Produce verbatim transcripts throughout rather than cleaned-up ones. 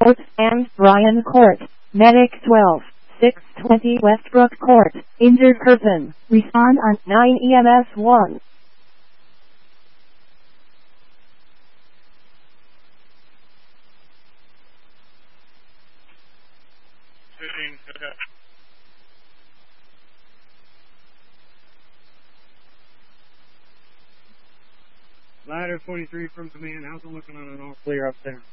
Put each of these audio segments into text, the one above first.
Court and Bryan Court. Medic twelve, six twenty Westbrook Court. Injured person. Respond on nine E M S one. fifteen, okay. Ladder twenty-three from command. How's it looking on an all clear up there?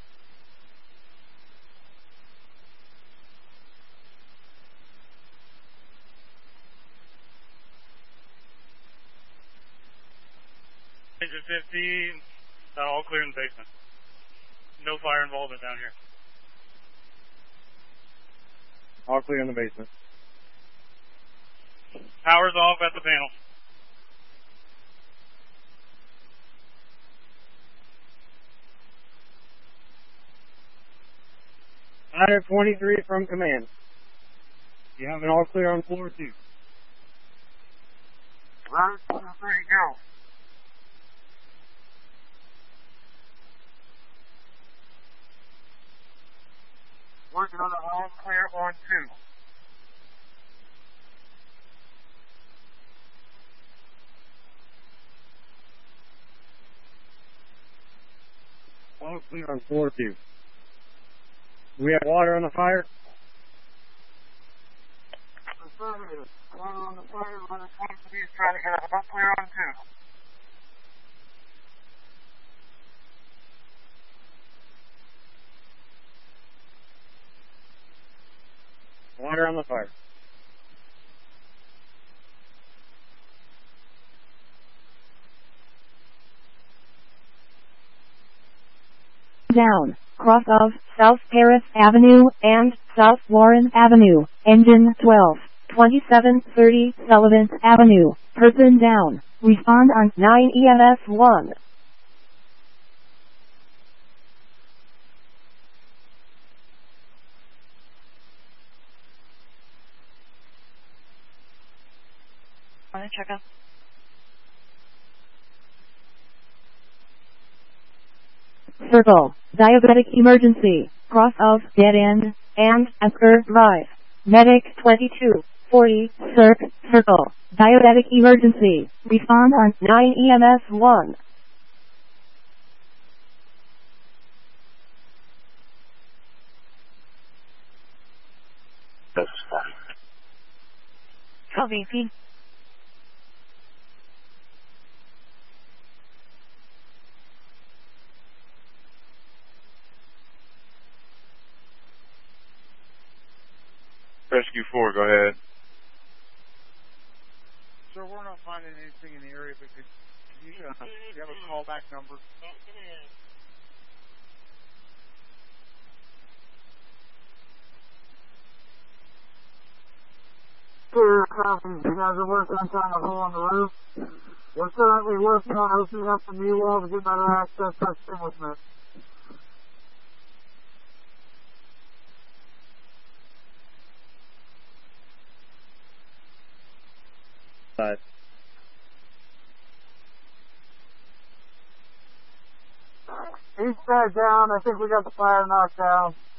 Engine fifteen, uh, all clear in the basement. No fire involvement down here. All clear in the basement. Power's off at the panel. Ladder twenty-three from command. You have an all clear on floor two. Ladder twenty-three, go. Working on the all clear on two. All clear on floor two. Do we have water on the fire? Affirmative. Water on the fire. Ladder twenty-three is trying to get all clear on two. Water on the fire. Down. Cross of South Paris Avenue and South Warren Avenue. Engine twelve, twenty-seven thirty Sullivan Avenue. Person down. Respond on nine E M S one. Want to check up? Circle. Diabetic emergency. Cross of Dead End and Esker Drive. Medic twenty-two forty Circ Circle. Diabetic emergency. Respond on nine E M S one. That's fine. twelve eighteen. Rescue four, go ahead. Sir, we're not finding anything in the area, but could, could you, uh, do you have a callback number? Sir, copy. You guys are working on trying to hole on the roof. We're currently working on opening up the new wall to get better access to extinguishment. But east side down. I think we got the fire knocked down.